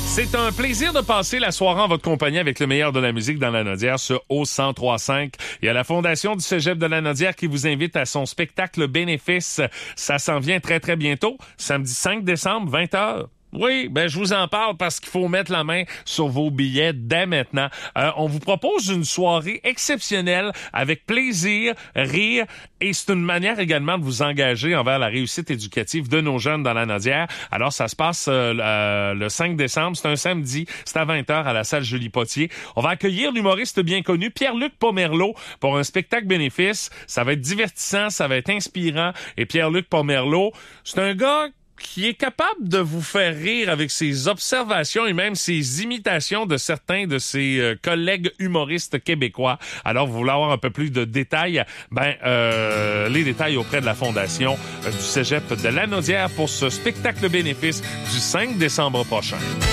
C'est un plaisir de passer la soirée en votre compagnie avec le meilleur de la musique dans la Lanaudière sur O1035. Il y a la Fondation du Cégep de la Lanaudière qui vous invite à son spectacle bénéfice. Ça s'en vient très, très bientôt. Samedi 5 décembre, 20h. Oui, ben je vous en parle parce qu'il faut mettre la main sur vos billets dès maintenant. On vous propose une soirée exceptionnelle avec plaisir, rire et c'est une manière également de vous engager envers la réussite éducative de nos jeunes dans la Lanaudière. Alors ça se passe le 5 décembre, c'est un samedi, c'est à 20h à la salle Julie Potier. On va accueillir l'humoriste bien connu Pierre-Luc Pomerleau pour un spectacle bénéfice. Ça va être divertissant, ça va être inspirant et Pierre-Luc Pomerleau, c'est un gars qui est capable de vous faire rire avec ses observations et même ses imitations de certains de ses collègues humoristes québécois. Alors, vous voulez avoir un peu plus de détails? Les détails auprès de la Fondation du Cégep de la Lanaudière pour ce spectacle bénéfice du 5 décembre prochain.